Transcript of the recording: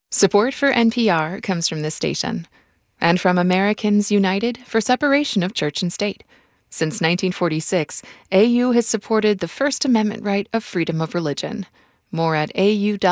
Support for NPR comes from this station and from Americans United for Separation of Church and State. Since 1946, AU has supported the First Amendment right of freedom of religion. More at au.org/support.